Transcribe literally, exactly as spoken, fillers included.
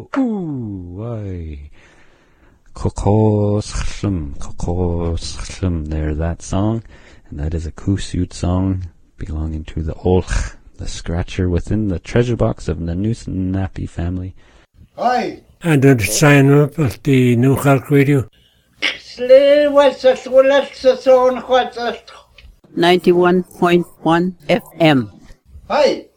Ooh, why? Kokoshlum, Kokoshlum, there, that song. And that is a Kusut song belonging to the Olch, the scratcher within the treasure box of the Nusnapi family. Hi. And the sign up of the New Clark Radio. ninety-one point one F M. Hi.